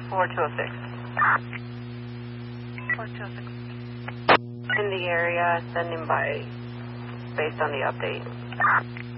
4206. 4206. In the area, standing by based on the update.